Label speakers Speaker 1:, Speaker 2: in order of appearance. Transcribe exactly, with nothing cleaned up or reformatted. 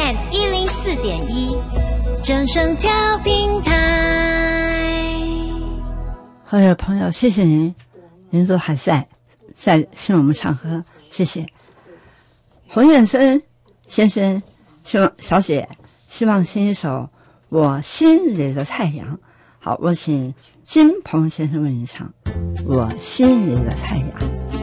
Speaker 1: M 一零四点一，正声调平台。
Speaker 2: 各位朋友，谢谢您，您都还在，在听我们唱歌，谢谢。洪燕森先生，希望小姐希望听一首《我心里的太阳》。好，我请金鹏先生为你唱《我心里的太阳》。